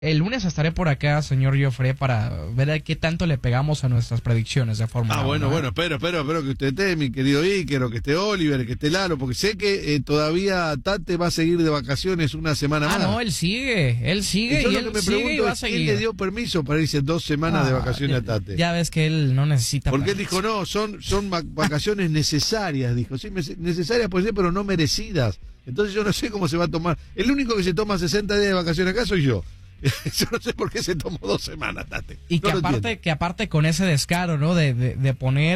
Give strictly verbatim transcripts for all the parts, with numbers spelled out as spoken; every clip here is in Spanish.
El lunes estaré por acá, señor Joffre, para ver a qué tanto le pegamos a nuestras predicciones de Fórmula uno. Ah, bueno, bueno, espero, espero, espero que usted esté, mi querido Iker, o que esté Oliver, que esté Lalo, porque sé que eh, todavía Tate va a seguir de vacaciones una semana ah, más. Ah, no, él sigue, él sigue y, y él lo que me sigue y va a es, seguir. ¿quién le dio permiso para irse dos semanas ah, de vacaciones ya, a Tate? Ya ves que él no necesita Porque permiso. él dijo, no, son, son vacaciones necesarias, dijo, sí, necesarias puede ser, pero no merecidas. Entonces yo no sé cómo se va a tomar. El único que se toma sesenta días de vacaciones acá soy yo. Yo no sé por qué se tomó dos semanas, Tate. Y no que aparte que aparte con ese descaro, ¿no? De, de, de poner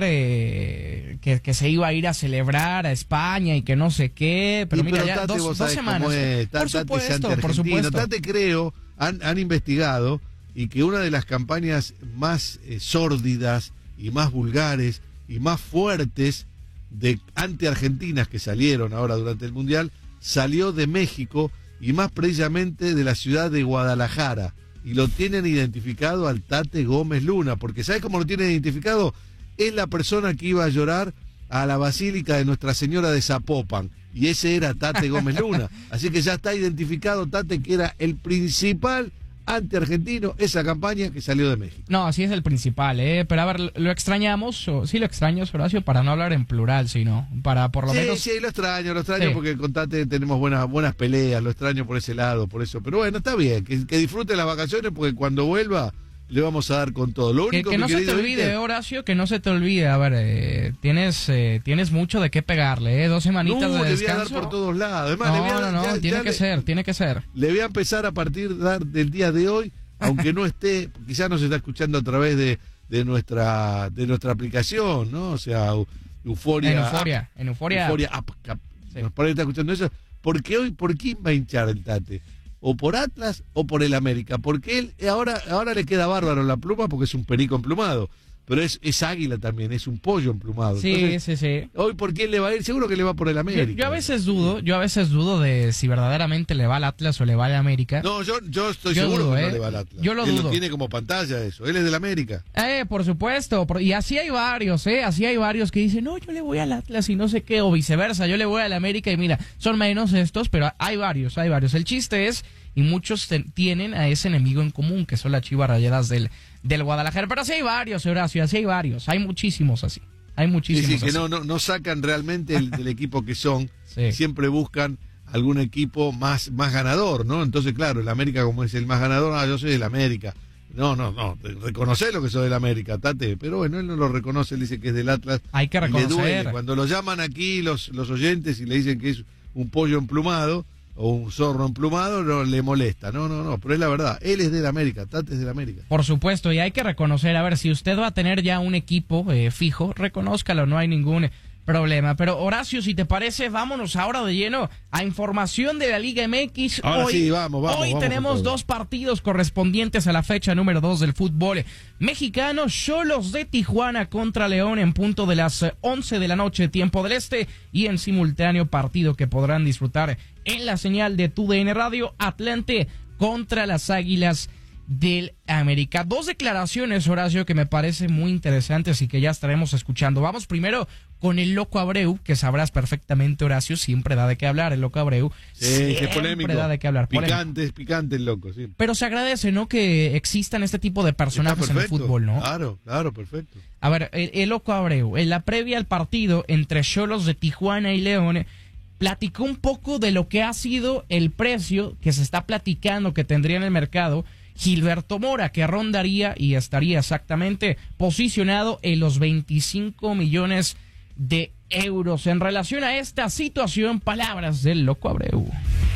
eh, que, que se iba a ir a celebrar a España y que no sé qué. Pero y mira, pero ya Tate, dos, dos semanas. Es, por supuesto, por supuesto. Tate creo, han, han investigado y que una de las campañas más eh, sórdidas y más vulgares y más fuertes de anti-argentinas que salieron ahora durante el Mundial salió de México y más precisamente de la ciudad de Guadalajara, y lo tienen identificado al Tate Gómez Luna, porque ¿sabes cómo lo tienen identificado? Es la persona que iba a llorar a la Basílica de Nuestra Señora de Zapopan, y ese era Tate Gómez Luna, así que ya está identificado Tate, que era el principal anti-argentino, esa campaña que salió de México. No, así es el principal, ¿eh? Pero a ver, ¿lo extrañamos? O, sí lo extraño, Horacio, para no hablar en plural, sino para por lo sí, menos... Sí, sí, lo extraño, lo extraño sí. Porque con Tate tenemos buenas, buenas peleas, lo extraño por ese lado, por eso. Pero bueno, está bien, que, que disfrute las vacaciones porque cuando vuelva le vamos a dar con todo. Lo único que, que no se te olvide, Iker, Horacio, que no se te olvide. A ver, eh, tienes eh, tienes mucho de qué pegarle, ¿eh? Dos semanitas no, de descanso. le voy a dar por todos lados. Además, no, le voy a dar, no, no, ya, tiene ya que le, ser, tiene que ser. Le voy a empezar a partir del día de hoy, aunque no esté, quizás nos está escuchando a través de, de nuestra de nuestra aplicación, ¿no? O sea, Euforia. En Euforia, en Euforia. Euforia App, sí. Por ahí está escuchando eso. Porque hoy, ¿por quién va a hinchar el Tate? ¿O por Atlas o por el América? Porque él ahora, ahora le queda bárbaro la pluma porque es un perico emplumado. Pero es, es águila también, es un pollo emplumado. Sí, Entonces, sí, sí. Hoy, ¿por quién le va a ir? Seguro que le va por el América. Yo, yo a veces dudo, yo a veces dudo de si verdaderamente le va al Atlas o le va al América. No, yo, yo estoy yo seguro dudo, que ¿eh? no le va al Atlas. Yo lo Él dudo. Lo tiene como pantalla eso. Él es del América. Eh, por supuesto. Y así hay varios, ¿eh? Así hay varios que dicen, no, yo le voy al Atlas y no sé qué, o viceversa, yo le voy al América y mira, son menos estos, pero hay varios, hay varios. El chiste es, y muchos ten, tienen a ese enemigo en común, que son las Chivas Rayadas del, del Guadalajara. Pero así hay varios, Horacio, así hay varios. Hay muchísimos así. Hay muchísimos sí, sí, así. que no, no, no sacan realmente el, del equipo que son. Sí. Siempre buscan algún equipo más, más ganador, ¿no? Entonces, claro, el América como es el más ganador, ah, yo soy del América. No, no, no, reconoce lo que soy del América, Tate, pero bueno, él no lo reconoce, él dice que es del Atlas. Hay que reconocer. Le duele. Cuando lo llaman aquí los, los oyentes y le dicen que es un pollo emplumado o un zorro emplumado, no le molesta. No, no, no, pero es la verdad, él es del América, Tate es del América. Por supuesto, y hay que reconocer, a ver, si usted va a tener ya un equipo eh, fijo, reconózcalo, no hay ningún problema. Pero Horacio, si te parece, vámonos ahora de lleno a información de la Liga M X. Ahora hoy, sí, vamos, vamos. Hoy vamos tenemos dos partidos correspondientes a la fecha número dos del fútbol mexicano. Xolos de Tijuana contra León en punto de las once de la noche, tiempo del este, y en simultáneo partido que podrán disfrutar en la señal de Tu D N Radio, Atlante contra las Águilas del América. Dos declaraciones, Horacio, que me parecen muy interesantes y que ya estaremos escuchando. Vamos primero con el Loco Abreu, que sabrás perfectamente, Horacio, siempre da de qué hablar el Loco Abreu. Sí, siempre es polémico. da de qué hablar. Picante, es picante el loco, sí. Pero se agradece, ¿no?, que existan este tipo de personajes en el fútbol, ¿no? Claro, claro, perfecto. A ver, el, el Loco Abreu, en la previa al partido entre Xolos de Tijuana y León, platicó un poco de lo que ha sido el precio que se está platicando que tendría en el mercado Gilberto Mora, que rondaría y estaría exactamente posicionado en los veinticinco millones de euros. En relación a esta situación, palabras del Loco Abreu.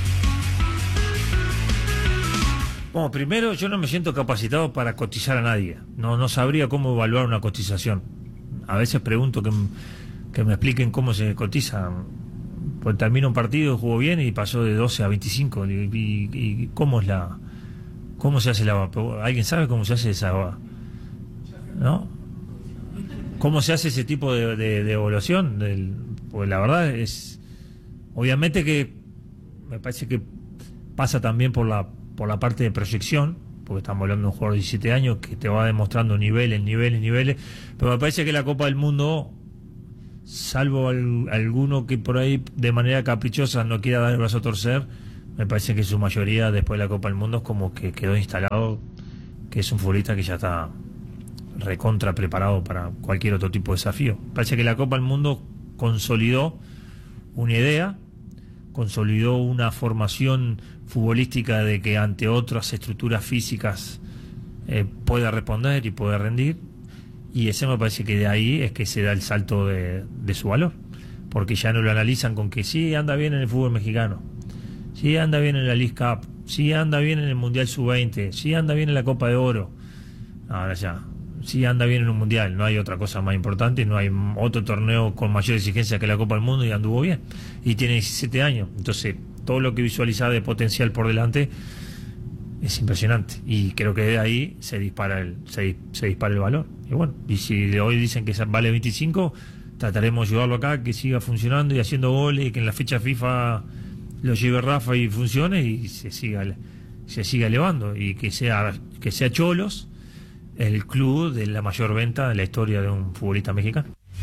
Bueno, primero, yo no me siento capacitado para cotizar a nadie. No, no sabría cómo evaluar una cotización. A veces pregunto que, que me expliquen cómo se cotiza. Pues termina un partido, jugó bien y pasó de doce a veinticinco. Y, y, y cómo es la, cómo se hace la, ¿alguien sabe cómo se hace esa, no? ¿Cómo se hace ese tipo de, de, de evaluación? Del, pues la verdad es, obviamente que me parece que pasa también por la, por la parte de proyección, porque estamos hablando de un jugador de diecisiete años que te va demostrando niveles, niveles, niveles, pero me parece que la Copa del Mundo, salvo al, alguno que por ahí de manera caprichosa no quiera dar el brazo a torcer, me parece que su mayoría después de la Copa del Mundo es como que quedó instalado, que es un futbolista que ya está recontra preparado para cualquier otro tipo de desafío. Parece que la Copa del Mundo consolidó una idea, consolidó una formación futbolística de que ante otras estructuras físicas eh, pueda responder y pueda rendir, y ese me parece que de ahí es que se da el salto de, de su valor, porque ya no lo analizan con que sí anda bien en el fútbol mexicano, sí anda bien en la League Cup, sí anda bien en el Mundial sub veinte, sí anda bien en la Copa de Oro. Ahora ya, sí anda bien en un Mundial, no hay otra cosa más importante, no hay otro torneo con mayor exigencia que la Copa del Mundo, y anduvo bien, y tiene diecisiete años. Entonces todo lo que visualiza de potencial por delante es impresionante, y creo que de ahí se dispara el se, se dispara el valor. Y bueno, y si de hoy dicen que vale veinticinco, trataremos de ayudarlo acá, que siga funcionando y haciendo goles, y que en la fecha FIFA lo lleve Rafa y funcione y se siga se siga elevando, y que sea que sea Cholos el club de la mayor venta de la historia de un futbolista mexicano.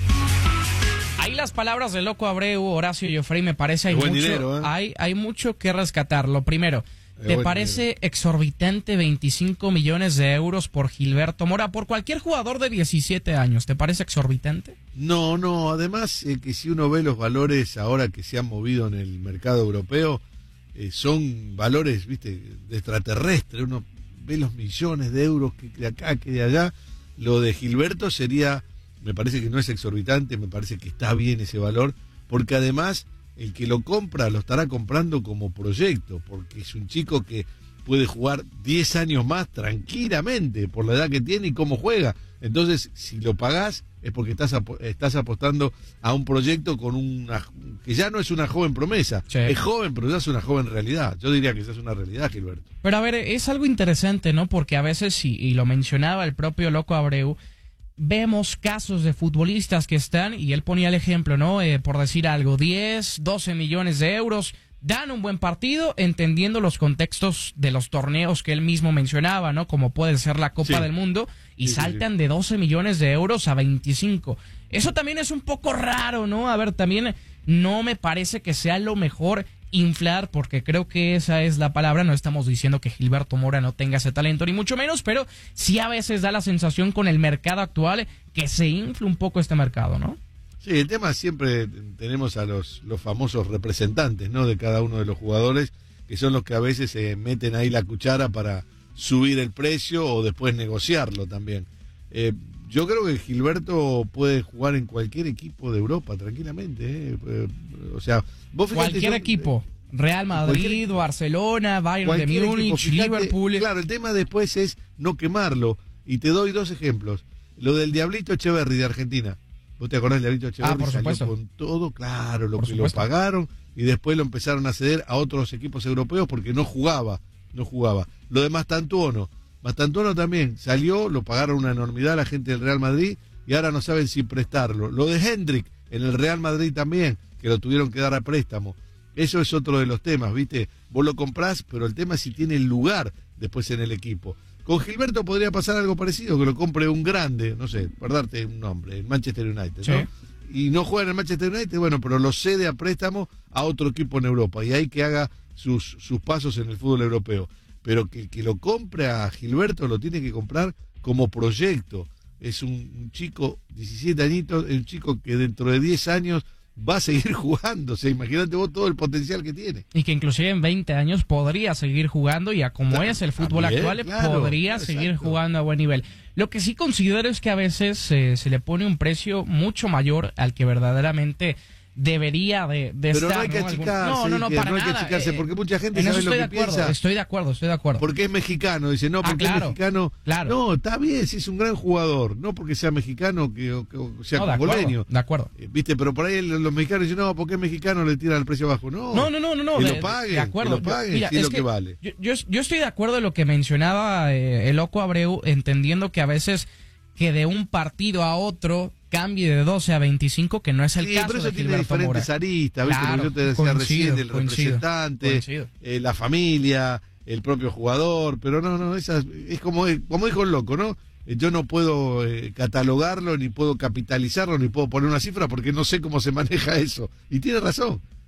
Ahí las palabras del Loco Abreu, Horacio Joffrey, me parece hay mucho, dinero, ¿eh? hay, hay mucho que rescatar. Lo primero, ¿te parece dinero. exorbitante veinticinco millones de euros por Gilberto Mora, por cualquier jugador de diecisiete años? ¿Te parece exorbitante? No, no, además eh, que si uno ve los valores ahora que se han movido en el mercado europeo, eh, son valores, viste, de extraterrestre. Uno ve los millones de euros que de acá, que de allá. Lo de Gilberto sería, me parece que no es exorbitante, me parece que está bien ese valor, porque además el que lo compra lo estará comprando como proyecto, porque es un chico que puede jugar diez años más tranquilamente por la edad que tiene y cómo juega. Entonces, si lo pagás es porque estás ap- estás apostando a un proyecto con una que ya no es una joven promesa, sí. Es joven, pero ya es una joven realidad. Yo diría que esa es una realidad, Gilberto. Pero a ver, es algo interesante, ¿no? Porque a veces, y, y lo mencionaba el propio Loco Abreu, vemos casos de futbolistas que están, y él ponía el ejemplo, ¿no? Eh, por decir algo, diez, doce millones de euros, dan un buen partido, entendiendo los contextos de los torneos que él mismo mencionaba, ¿no? Como puede ser la Copa sí. del Mundo, y sí, saltan sí, sí. de doce millones de euros a veinticinco. Eso también es un poco raro, ¿no? A ver, también no me parece que sea lo mejor inflar, porque creo que esa es la palabra. No estamos diciendo que Gilberto Mora no tenga ese talento, ni mucho menos, pero sí a veces da la sensación con el mercado actual que se infla un poco este mercado, ¿no? Sí, el tema siempre tenemos a los, los famosos representantes, ¿no? De cada uno de los jugadores, que son los que a veces se eh, meten ahí la cuchara para subir el precio o después negociarlo también. Eh, yo creo que Gilberto puede jugar en cualquier equipo de Europa tranquilamente, ¿eh? Eh, o sea, vos fíjate, cualquier yo, equipo, Real Madrid, cualquier, Barcelona, Bayern de Múnich, Liverpool. Claro, el tema después es no quemarlo, y te doy dos ejemplos. Lo del Diablito Echeverri de Argentina. ¿Vos te acordás del Diablito Echeverri? Ah, por supuesto. Con todo, claro, lo por que supuesto. lo pagaron, y después lo empezaron a ceder a otros equipos europeos porque no jugaba, no jugaba. Lo de Mastantuono, Mastantuono también salió, lo pagaron una enormidad a la gente del Real Madrid, y ahora no saben si prestarlo. Lo de Hendrik en el Real Madrid también, que lo tuvieron que dar a préstamo. Eso es otro de los temas, ¿viste? Vos lo comprás, pero el tema es si tiene lugar después en el equipo. Con Gilberto podría pasar algo parecido, que lo compre un grande, no sé, por darte un nombre, el Manchester United, ¿no? Sí. Y no juega en el Manchester United, bueno, pero lo cede a préstamo a otro equipo en Europa, y ahí que haga sus, sus pasos en el fútbol europeo. Pero que, que lo compre a Gilberto lo tiene que comprar como proyecto. Es un, un chico, diecisiete añitos, un chico que dentro de diez años va a seguir jugando. O sea, imagínate vos todo el potencial que tiene. Y que inclusive en veinte años podría seguir jugando, y a como claro, es el fútbol también, actual, claro, podría exacto. seguir jugando a buen nivel. Lo que sí considero es que a veces eh, se le pone un precio mucho mayor al que verdaderamente debería de, de pero estar. no hay que achicarse, no, no, no, para no hay que nada. achicarse, porque mucha gente en sabe eso lo estoy que de acuerdo, piensa. Estoy de acuerdo, estoy de acuerdo. Porque es mexicano, dice, no, porque ah, claro, es mexicano. Claro. No, está bien, si es un gran jugador, no porque sea mexicano que, o, que, o sea no, congoleño. De acuerdo. Eh, Viste, pero por ahí los mexicanos dicen, no, porque es mexicano le tiran el precio bajo. No, no, no, no, no, no que de, lo paguen, de acuerdo. que lo paguen, Mira, si es, es lo que, que vale. Yo, yo, yo estoy de acuerdo en lo que mencionaba eh, el Loco Abreu, entendiendo que a veces que de un partido a otro cambie de doce a veinticinco, que no es el sí, caso pero eso de tiene Gilberto diferentes Mora. aristas, ¿viste? Claro, Como yo te decía coincido, recién, el coincido, representante, coincido. Eh, la familia, el propio jugador, pero no, no, esas, es como, como dijo el Loco, ¿no? Eh, yo no puedo eh, catalogarlo, ni puedo capitalizarlo, ni puedo poner una cifra, porque no sé cómo se maneja eso. Y tiene razón,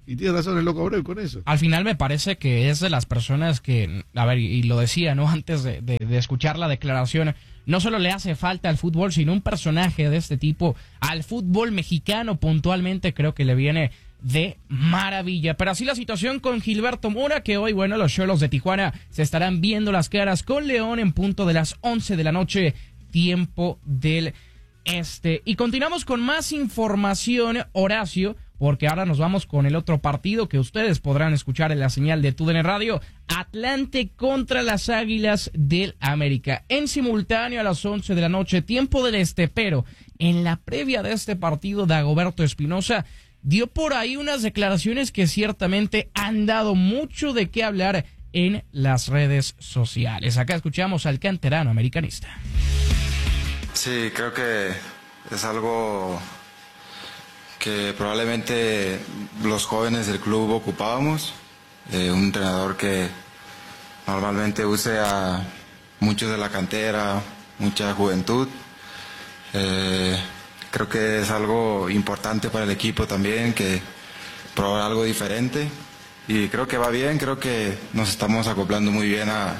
Y tiene razón el Loco Abreu con eso. Al final me parece que es de las personas que, a ver, y lo decía, ¿no? Antes de, de, de escuchar la declaración, no solo le hace falta al fútbol, sino un personaje de este tipo al fútbol mexicano puntualmente, creo que le viene de maravilla. Pero así la situación con Gilberto Mora, que hoy, bueno, los Xolos de Tijuana se estarán viendo las caras con León en punto de las once de la noche, tiempo del este. Y continuamos con más información, Horacio, porque ahora nos vamos con el otro partido que ustedes podrán escuchar en la señal de TUDN Radio, Atlante contra las Águilas del América, en simultáneo a las once de la noche, tiempo del este. Pero en la previa de este partido, Dagoberto Espinosa dio por ahí unas declaraciones que ciertamente han dado mucho de qué hablar en las redes sociales. Acá escuchamos al canterano americanista. Sí, creo que es algo que probablemente los jóvenes del club ocupábamos, eh, un entrenador que normalmente use a muchos de la cantera, mucha juventud. Eh, creo que es algo importante para el equipo también, que probar algo diferente, y creo que va bien, creo que nos estamos acoplando muy bien a,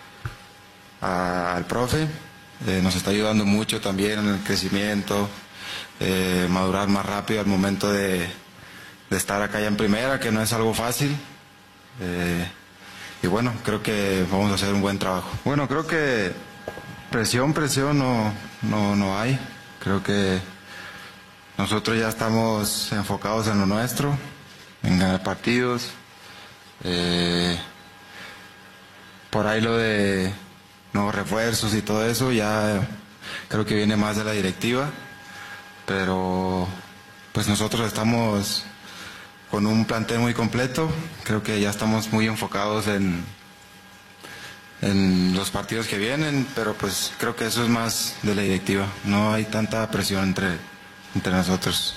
a, al profe, eh, nos está ayudando mucho también en el crecimiento. Eh, madurar más rápido al momento de, de estar acá ya en primera, que no es algo fácil. Eh, y bueno, creo que vamos a hacer un buen trabajo. Bueno, creo que presión, presión no, no, no hay. Creo que nosotros ya estamos enfocados en lo nuestro, en ganar partidos. Eh, por ahí lo de nuevos refuerzos y todo eso ya creo que viene más de la directiva. Pero pues nosotros estamos con un plantel muy completo, creo que ya estamos muy enfocados en, en los partidos que vienen, pero pues creo que eso es más de la directiva, no hay tanta presión entre, entre nosotros.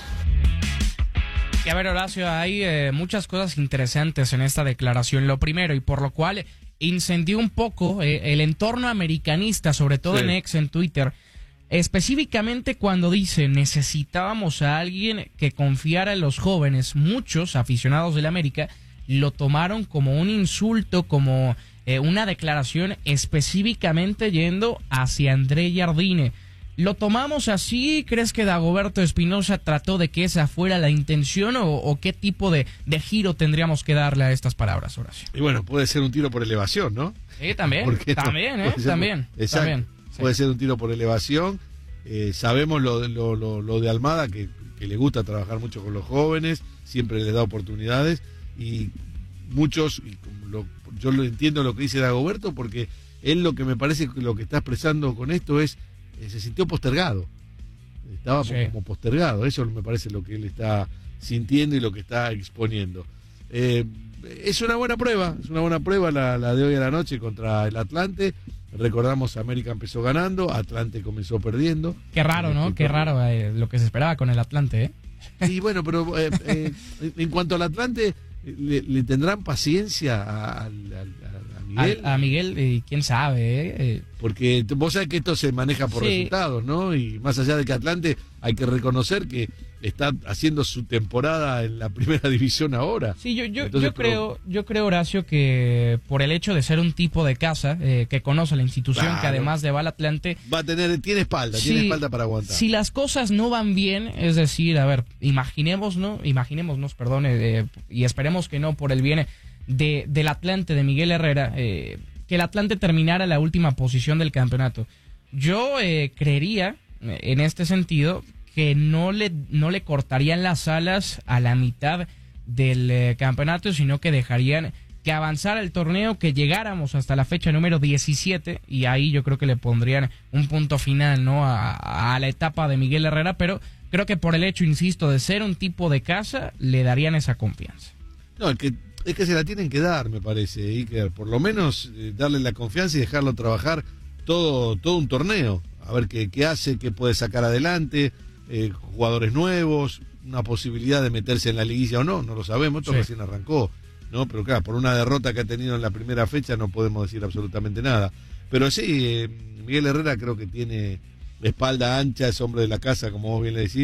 Y a ver, Horacio, hay eh, muchas cosas interesantes en esta declaración. Lo primero, y por lo cual incendió un poco eh, el entorno americanista, sobre todo sí. En X, en Twitter, específicamente cuando dice necesitábamos a alguien que confiara en los jóvenes. Muchos aficionados del América lo tomaron como un insulto, como eh, una declaración específicamente yendo hacia André Jardine. ¿Lo tomamos así? ¿Crees que Dagoberto Espinosa trató de que esa fuera la intención o, o qué tipo de, de giro tendríamos que darle a estas palabras, Horacio? Y bueno, puede ser un tiro por elevación, ¿no? Sí, también, también, ¿eh? También, exacto. también. Sí. Puede ser un tiro por elevación. Eh, sabemos lo, lo, lo, lo de Almada, que, que le gusta trabajar mucho con los jóvenes, siempre les da oportunidades, y muchos, y lo, yo lo entiendo lo que dice Dagoberto, porque él lo que me parece que lo que está expresando con esto es, eh, se sintió postergado, estaba sí. como postergado, eso me parece lo que él está sintiendo y lo que está exponiendo. Eh, es una buena prueba, es una buena prueba la, la de hoy a la noche contra el Atlante. Recordamos, América empezó ganando, Atlante comenzó perdiendo. Qué raro, ¿no? Qué raro eh, lo que se esperaba con el Atlante, ¿eh? Y bueno, pero eh, eh, en cuanto al Atlante, ¿le, le tendrán paciencia a, a, a, a Miguel? A, a Miguel, eh, quién sabe, ¿eh? Porque vos sabés que esto se maneja por sí. resultados, ¿no? Y más allá de que Atlante, hay que reconocer que está haciendo su temporada en la primera división ahora. Sí, yo yo, Entonces, yo creo pero... yo creo Horacio que por el hecho de ser un tipo de casa eh, que conoce la institución, claro, que además de va al Atlante va a tener tiene espalda, si, tiene espalda para aguantar. Si las cosas no van bien, es decir, a ver, imaginemos, ¿no? Imaginémonos, perdón, eh, y esperemos que no, por el bien de del Atlante de Miguel Herrera, eh, que el Atlante terminara la última posición del campeonato. Yo eh, creería en este sentido que no le, no le cortarían las alas a la mitad del eh, campeonato, sino que dejarían que avanzara el torneo, que llegáramos hasta la fecha número diecisiete, y ahí yo creo que le pondrían un punto final, ¿no? a, a la etapa de Miguel Herrera, pero creo que por el hecho, insisto, de ser un tipo de casa, le darían esa confianza. No, el que, es que se la tienen que dar, me parece, Iker, por lo menos eh, darle la confianza y dejarlo trabajar todo, todo un torneo, a ver qué, qué hace, qué puede sacar adelante. Eh, jugadores nuevos, una posibilidad de meterse en la liguilla o no, no lo sabemos, esto sí. recién arrancó, ¿no? Pero claro, por una derrota que ha tenido en la primera fecha no podemos decir absolutamente nada. Pero sí, eh, Miguel Herrera creo que tiene espalda ancha, es hombre de la casa, como vos bien le decís,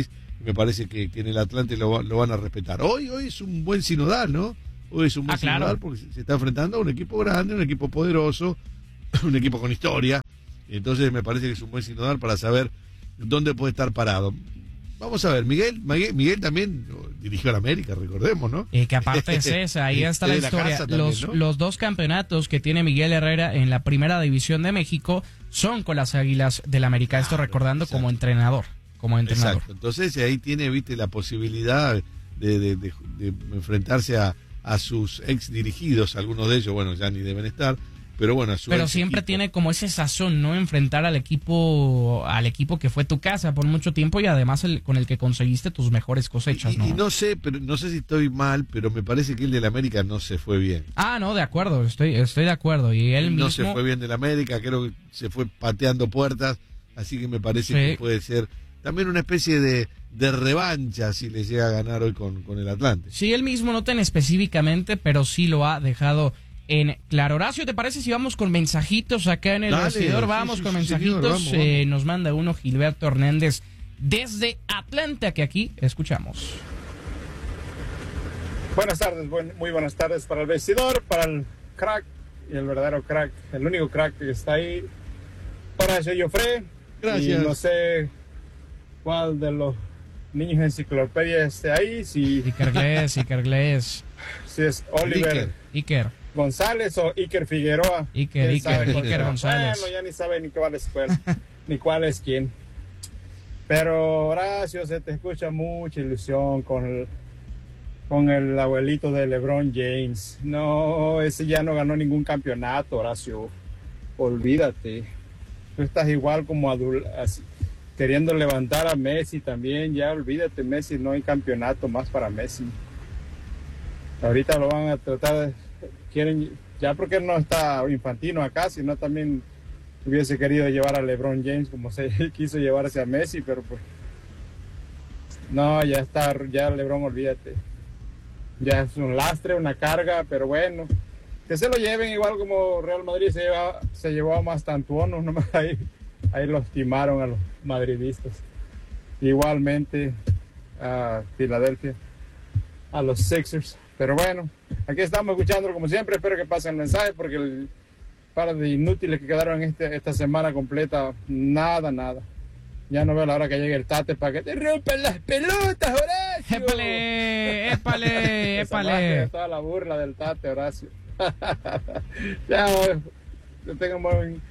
me parece que, que en el Atlante lo, lo van a respetar. Hoy hoy es un buen sinodal, ¿no? Hoy es un buen ah, claro. sinodal porque se está enfrentando a un equipo grande, un equipo poderoso, un equipo con historia. Entonces me parece que es un buen sinodal para saber dónde puede estar parado. Vamos a ver, Miguel Miguel, Miguel también dirigió a la América, recordemos, ¿no? Y que aparte es esa, ahí está la historia. La también, los, ¿no? los dos campeonatos que tiene Miguel Herrera en la Primera División de México son con las Águilas del América. Claro, esto recordando exacto. como entrenador. Como entrenador. Exacto. Entonces ahí tiene, viste, la posibilidad de, de, de, de enfrentarse a, a sus ex dirigidos, algunos de ellos, bueno, ya ni deben estar. Pero bueno, pero siempre equipo. Tiene como ese sazón, ¿no? Enfrentar al equipo al equipo que fue tu casa por mucho tiempo y además el, con el que conseguiste tus mejores cosechas, y, ¿no? Y no sé, pero no sé si estoy mal, pero me parece que el del América no se fue bien. Ah, no, de acuerdo, estoy estoy de acuerdo. Y él no mismo... se fue bien del América, creo que se fue pateando puertas, así que me parece sí. que puede ser también una especie de, de revancha si le llega a ganar hoy con, con el Atlante. Sí, él mismo no tan específicamente, pero sí lo ha dejado en claro. Horacio, ¿te parece si vamos con mensajitos acá en el Dale, vestidor? Vamos sí, sí, con sí, mensajitos. Señor, vamos, eh, vamos. Nos manda uno Gilberto Hernández desde Atlanta, que aquí escuchamos. Buenas tardes, buen, muy buenas tardes para el vestidor, para el crack, y el verdadero crack, el único crack que está ahí. Para ese Jofre. Gracias. Y no sé cuál de los niños en enciclopedia esté ahí. Si Iker Gles, Iker Gles. Si es Oliver. Iker. Iker. González o Iker Figueroa. Iker, Iker, Iker González. Bueno, ya ni sabe ni cuál es cuál, ni cuál es quién. Pero Horacio, se te escucha mucha ilusión con el, con el abuelito de LeBron James. No, ese ya no ganó ningún campeonato, Horacio. Olvídate. Tú estás igual como adul así, queriendo levantar a Messi también. Ya olvídate, Messi, no hay campeonato más para Messi. Ahorita lo van a tratar de... Quieren, ya porque no está Infantino acá, sino también hubiese querido llevar a LeBron James como se quiso llevarse a Messi, pero pues no, ya está, ya LeBron, olvídate, ya es un lastre, una carga, pero bueno, que se lo lleven igual como Real Madrid se, lleva, se llevó a Mastantuono, nomás ahí, ahí los timaron a los madridistas, igualmente a Filadelfia, a los Sixers. Pero bueno, aquí estamos escuchándolo como siempre. Espero que pasen el mensaje porque el par de inútiles que quedaron este, esta semana completa, nada, nada. Ya no veo la hora que llegue el Tate para que te rompan las pelotas, Horacio. ¡Épale! ¡Épale! ¡Épale! Toda la burla del Tate, Horacio. Ya, que tengan un buen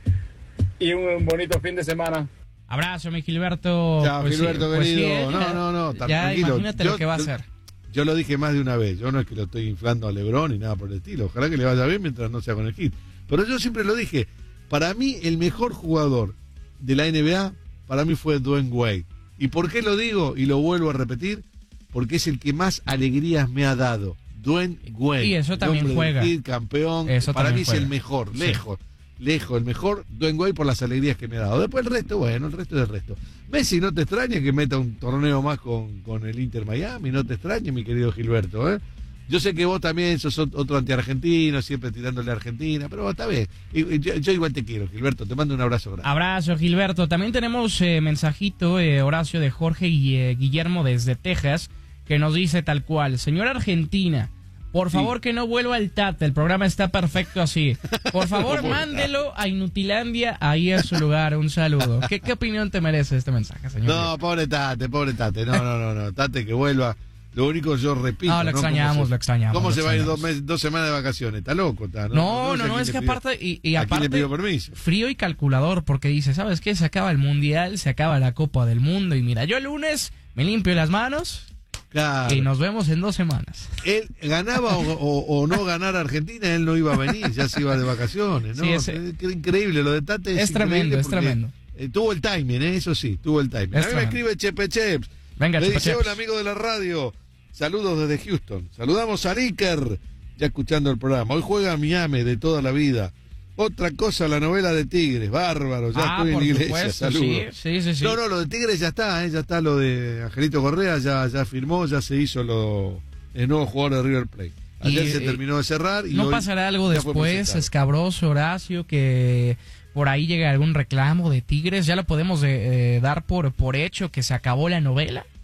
y un bonito fin de semana. Abrazo, mi Gilberto. Chao, pues Gilberto, sí, querido. Pues sí, no, no, no, ya tranquilo. Imagínate yo, lo que va a yo, hacer. Yo lo dije más de una vez. Yo no es que lo estoy inflando a LeBron ni nada por el estilo. Ojalá que le vaya bien mientras no sea con el Heat. Pero yo siempre lo dije. Para mí, el mejor jugador de la N B A, para mí fue Dwayne Wade. ¿Y por qué lo digo? Y lo vuelvo a repetir. Porque es el que más alegrías me ha dado. Dwayne Wade. Y eso también juega. Heat, campeón. Eso para mí juega. es el mejor, Sí. lejos. Lejos, el mejor Dwayne Wade por las alegrías que me ha dado. Después el resto, bueno, el resto es el resto. Messi, ¿no te extraña que meta un torneo más con, con el Inter Miami? ¿No te extraña, mi querido Gilberto? ¿eh? Yo sé que vos también sos otro antiargentino, siempre tirándole a Argentina, pero está bien. Y, yo, yo igual te quiero, Gilberto, te mando un abrazo grande. Abrazo, Gilberto. También tenemos eh, mensajito, eh, Horacio, de Jorge y eh, Guillermo desde Texas, que nos dice tal cual: señora Argentina, por favor, sí. que no vuelva el Tate, el programa está perfecto así. Por favor, mándelo a Inutilandia, ahí es su lugar. Un saludo. ¿Qué, qué opinión te merece este mensaje, señor? No, pobre Tate, pobre Tate. No, no, no, no. Tate que vuelva. Lo único yo repito. No, lo extrañamos, ¿no? se, lo extrañamos. ¿Cómo lo se extrañamos. va a ir dos, meses, dos semanas de vacaciones? Está loco, está. No, no, no, no es que pidió, aparte, y, y aparte, le pidió permiso. Frío y calculador, porque dice, ¿sabes qué? Se acaba el Mundial, se acaba la Copa del Mundo, y mira, yo el lunes me limpio las manos. Claro. Y nos vemos en dos semanas. Él ganaba o, o, o no ganara Argentina, él no iba a venir, ya se iba de vacaciones, ¿no? Sí, es, es increíble, lo de Tate es, es tremendo, es tremendo. Eh, tuvo el timing, ¿eh? Eso sí, tuvo el timing. Es a mí tremendo. Me escribe Chepe Cheps. Venga, Le Chepe dice, Cheps. hola amigo de la radio, saludos desde Houston. Saludamos a Iker, ya escuchando el programa. Hoy juega Miami de toda la vida. Otra cosa, la novela de Tigres, bárbaro, ya ah, estoy en la iglesia, supuesto, saludos. Sí, sí, sí. No, no, lo de Tigres ya está, ¿eh? Ya está lo de Angelito Correa, ya, ya firmó, ya se hizo lo, el nuevo jugador de River Plate. Ayer y, se terminó de cerrar. Y ¿No hoy pasará algo después, escabroso, Horacio, que por ahí llegue algún reclamo de Tigres? ¿Ya lo podemos eh, dar por, por hecho que se acabó la novela?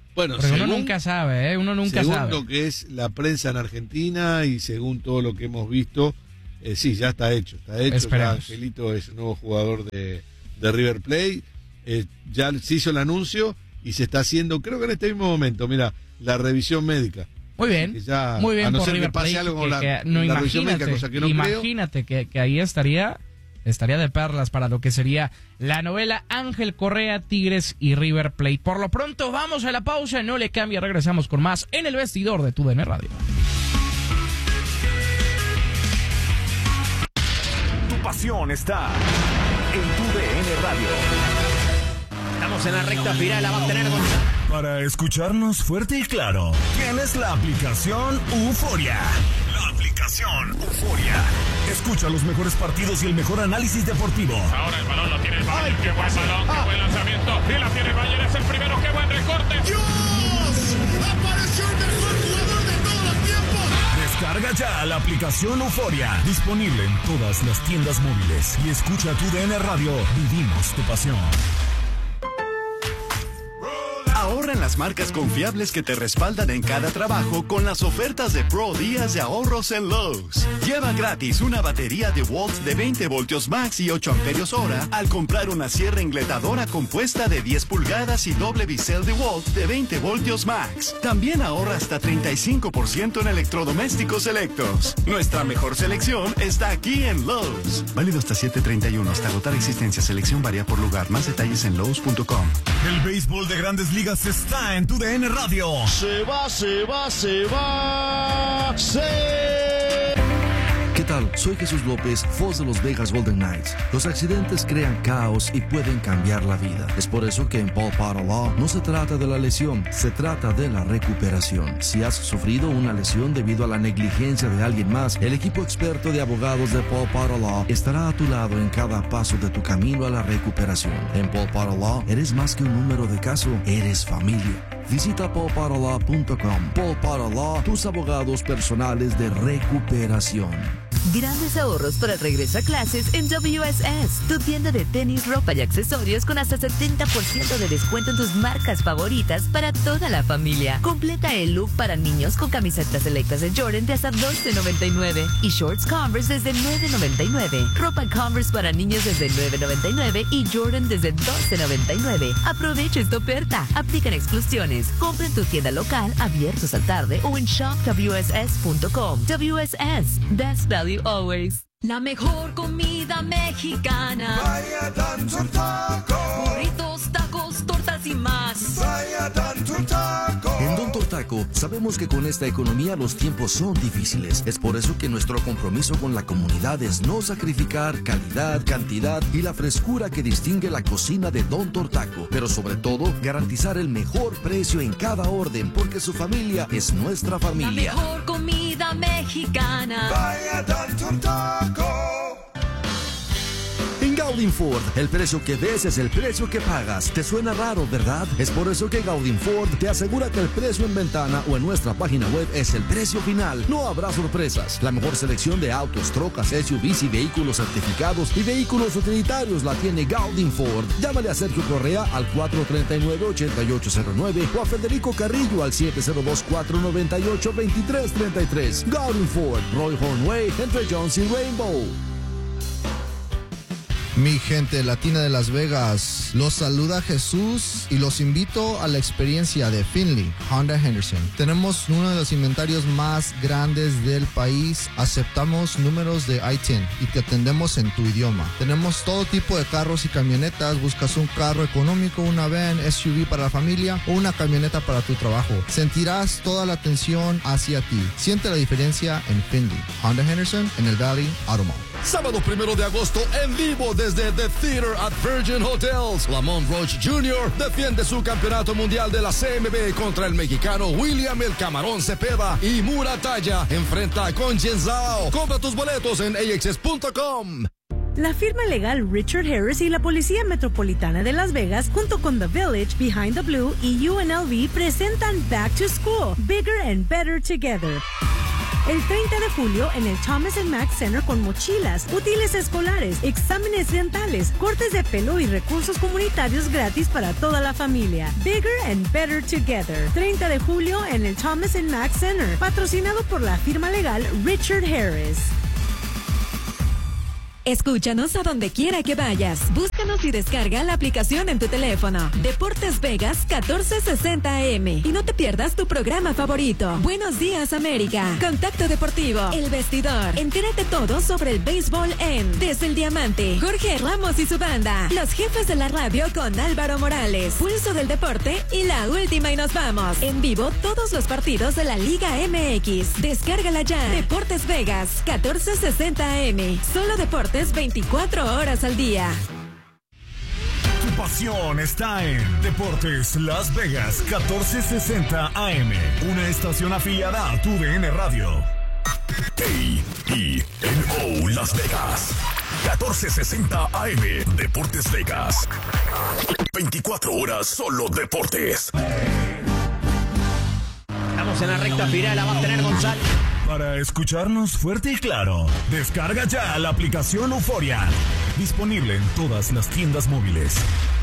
Bueno, Porque según, uno nunca sabe, ¿eh? Uno nunca según sabe. lo que es la prensa en Argentina y según todo lo que hemos visto, eh, sí, ya está hecho. Está hecho. Ya Angelito es nuevo jugador de, de River Plate. Eh, ya se hizo el anuncio y se está haciendo, creo que en este mismo momento, mira, la revisión médica. Muy bien, ya, muy bien a no por ser River que pase Plate, algo con que, la, que, no, la revisión médica, cosa que no imagínate creo. que, que ahí estaría, estaría de perlas para lo que sería la novela Ángel Correa, Tigres y River Plate. Por lo pronto vamos a la pausa, no le cambia, regresamos con más en el vestidor de TUDN Radio. Tu pasión está en TUDN Radio. Estamos en la recta final, la va a tener Gonzalo. Para escucharnos fuerte y claro, tienes la aplicación Euforia. La aplicación Euforia. Escucha los mejores partidos y el mejor análisis deportivo. Ahora el balón lo tiene el Bayern. Qué buen balón, qué buen lanzamiento. Y la tiene el Bayern, es el primero. Qué buen recorte. ¡Dios! ¡Apareció el mejor jugador de todos los tiempos! Descarga ya la aplicación Euforia. Disponible en todas las tiendas móviles. Y escucha TUDN Radio. Vivimos tu pasión. Ahorra en las marcas confiables que te respaldan en cada trabajo con las ofertas de Pro Días de ahorros en Lowe's. Lleva gratis una batería de Waltz de veinte voltios max y ocho amperios hora al comprar una sierra ingletadora compuesta de diez pulgadas y doble bisel de Waltz de veinte voltios max. También ahorra hasta treinta y cinco por ciento en electrodomésticos selectos. Nuestra mejor selección está aquí en Lowe's. Válido hasta siete treinta y uno hasta agotar existencia. Selección varía por lugar. Más detalles en Lowe's punto com. El béisbol de Grandes Ligas está en TUDN Radio. Se va, se va, se va, se... ¿Qué tal? Soy Jesús López, voz de los Vegas Golden Knights. Los accidentes crean caos y pueden cambiar la vida. Es por eso que en Paul Potter Law no se trata de la lesión, se trata de la recuperación. Si has sufrido una lesión debido a la negligencia de alguien más, el equipo experto de abogados de Paul Potter Law estará a tu lado en cada paso de tu camino a la recuperación. En Paul Potter Law eres más que un número de caso, eres familia. Visita paul potter law punto com. Paul Potter Law, tus abogados personales de recuperación. Grandes ahorros para el regreso a clases en W S S, tu tienda de tenis, ropa y accesorios con hasta setenta por ciento de descuento en tus marcas favoritas para toda la familia. Completa el look para niños con camisetas selectas de Jordan de hasta doce noventa y nueve y shorts Converse desde nueve noventa y nueve. Ropa Converse para niños desde nueve noventa y nueve y Jordan desde doce noventa y nueve. Aprovecha esta oferta. Aplican exclusiones. Compra en tu tienda local, abiertos al tarde o en shop w s s punto com. W S S, best value always. La mejor comida mexicana. Vaya tanto taco. Burritos, tacos, tortas y más. Vaya tanto taco. En Don Tortaco sabemos que con esta economía los tiempos son difíciles. Es por eso que nuestro compromiso con la comunidad es no sacrificar calidad, cantidad y la frescura que distingue la cocina de Don Tortaco. Pero sobre todo, garantizar el mejor precio en cada orden, porque su familia es nuestra familia. La mejor comida mexicana. Vaya tanto taco. En Gaudin Ford, el precio que ves es el precio que pagas. ¿Te suena raro, verdad? Es por eso que Gaudin Ford te asegura que el precio en ventana o en nuestra página web es el precio final. No habrá sorpresas. La mejor selección de autos, trocas, S U Vs y vehículos certificados y vehículos utilitarios la tiene Gaudin Ford. Llámale a Sergio Correa al cuatro tres nueve, ocho ocho cero nueve o a Federico Carrillo al siete cero dos, cuatro nueve ocho, dos tres tres tres. Gaudin Ford, Roy Hornway, entre Jones y Rainbow. Mi gente latina de Las Vegas, los saluda Jesús y los invito a la experiencia de Finley Honda Henderson. Tenemos uno de los inventarios más grandes del país, aceptamos números de I diez y te atendemos en tu idioma. Tenemos todo tipo de carros y camionetas, buscas un carro económico, una van, S U V para la familia o una camioneta para tu trabajo. Sentirás toda la atención hacia ti. Siente la diferencia en Finley Honda Henderson en el Valley Auto Mall. Sábado primero de agosto en vivo desde The Theater at Virgin Hotels. Lamont Roach junior defiende su campeonato mundial de la C M B contra el mexicano William El Camarón Cepeda y Muratalla enfrenta a Conjen Zhao. Compra tus boletos en a x s punto com. La firma legal Richard Harris y la Policía Metropolitana de Las Vegas, junto con The Village, Behind the Blue y U N L V, presentan Back to School, Bigger and Better Together. El treinta de julio en el Thomas and Mack Center con mochilas, útiles escolares, exámenes dentales, cortes de pelo y recursos comunitarios gratis para toda la familia. Bigger and Better Together. treinta de julio en el Thomas and Mack Center, patrocinado por la firma legal Richard Harris. Escúchanos a donde quiera que vayas. Búscanos y descarga la aplicación en tu teléfono. Deportes Vegas catorce sesenta A M. Y no te pierdas tu programa favorito. Buenos días, América. Contacto Deportivo. El Vestidor. Entérate todo sobre el béisbol en Desde el Diamante. Jorge Ramos y su banda. Los jefes de la radio con Álvaro Morales. Pulso del Deporte y la última y nos vamos. En vivo todos los partidos de la Liga M X. Descárgala ya. Deportes Vegas catorce sesenta A M. Solo deportes veinticuatro horas al día. Tu pasión está en Deportes Las Vegas catorce sesenta A M, una estación afiliada a tu D N Radio. A E N O Las Vegas catorce sesenta A M, Deportes Vegas. veinticuatro horas solo deportes. Estamos en la recta final, la va a tener González. Para escucharnos fuerte y claro, descarga ya la aplicación Euforia. Disponible en todas las tiendas móviles.